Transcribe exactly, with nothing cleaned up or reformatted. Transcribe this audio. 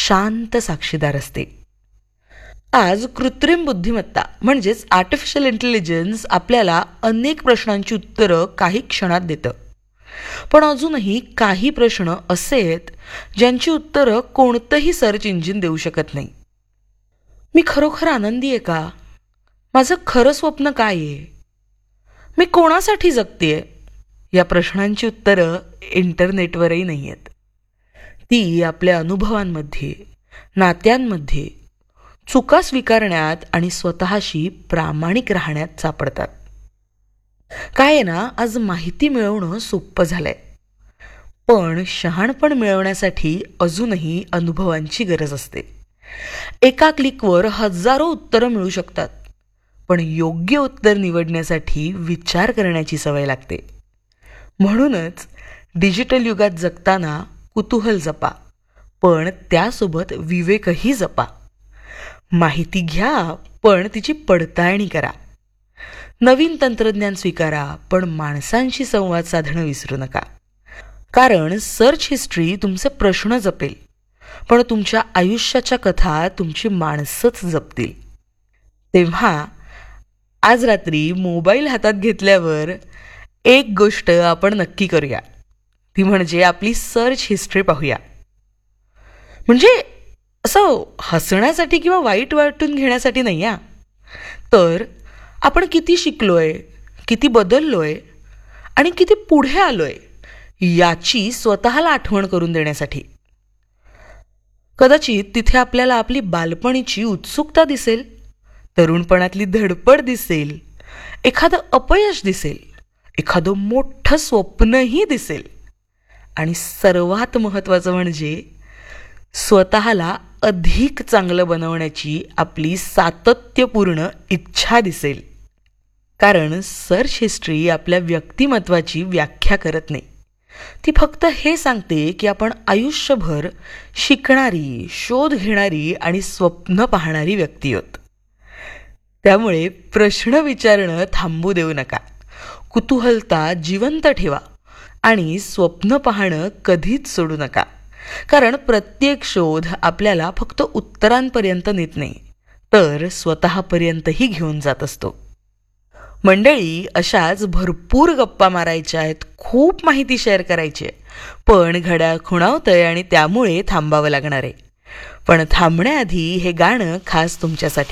शांत साक्षीदार असते. आज कृत्रिम बुद्धिमत्ता म्हणजेच आर्टिफिशियल इंटेलिजन्स आपल्याला अनेक प्रश्नांची उत्तरं काही क्षणात देतं. पण अजूनही काही प्रश्न असे आहेत ज्यांची उत्तरं कोणतंही सर्च इंजिन देऊ शकत नाही. मी खरोखर आनंदी आहे का? माझं खरं स्वप्न काय आहे? मी कोणासाठी जगतेय? या प्रश्नांची उत्तरं इंटरनेटवरही नाही आहेत. ती आपल्या अनुभवांमध्ये, नात्यांमध्ये, चुका स्वीकारण्यात आणि स्वतःशी प्रामाणिक राहण्यात सापडतात. काय आहे ना, आज माहिती मिळवणं सोपं झालंय, पण शहाणपण मिळवण्यासाठी अजूनही अनुभवांची गरज असते. एका क्लिकवर हजारो उत्तरं मिळू शकतात, पण योग्य उत्तर निवडण्यासाठी विचार करण्याची सवय लागते. म्हणूनच डिजिटल युगात जगताना कुतूहल जपा, पण त्यासोबत विवेकही जपा. माहिती घ्या, पण तिची पडताळणी करा. नवीन तंत्रज्ञान स्वीकारा, पण माणसांशी संवाद साधणं विसरू नका. कारण सर्च हिस्ट्री तुमचे प्रश्न जपेल, पण तुमच्या आयुष्याच्या कथा तुमची माणसंच जपतील. तेव्हा आज रात्री मोबाईल हातात घेतल्यावर एक गोष्ट आपण नक्की करूया, ती म्हणजे आपली सर्च हिस्ट्री पाहूया. म्हणजे असं हसण्यासाठी किंवा वाईट वाटून घेण्यासाठी नाही या, तर आपण किती शिकलोय, किती बदललोय आणि किती पुढे आलोय याची स्वतःला आठवण करून देण्यासाठी. कदाचित तिथे आपल्याला आपली बालपणीची उत्सुकता दिसेल, तरुणपणातली धडपड दिसेल, एखादं अपयश दिसेल, एखादं मोठं स्वप्नही दिसेल, आणि सर्वात महत्त्वाचं म्हणजे स्वतःला अधिक चांगलं बनवण्याची आपली सातत्यपूर्ण इच्छा दिसेल. कारण सर्च हिस्ट्री आपल्या व्यक्तिमत्वाची व्याख्या करत नाही, ती फक्त हे सांगते की आपण आयुष्यभर शिकणारी, शोध घेणारी आणि स्वप्न पाहणारी व्यक्ती आहोत. त्यामुळे प्रश्न विचारणं थांबू देऊ नका. कुतूहलता जिवंत ठेवा आणि स्वप्न पाहणं कधीच सोडू नका. कारण प्रत्येक शोध आपल्याला फक्त उत्तरांपर्यंत नेत नाही, तर स्वतःपर्यंतही घेऊन जात असतो. मंडळी, अशाच भरपूर गप्पा मारायच्या आहेत, खूप माहिती शेअर करायची आहे, पण घड्याळ खुणावतंय आणि त्यामुळे थांबावं लागणार आहे. पण थांबण्याआधी हे गाणं खास तुमच्यासाठी.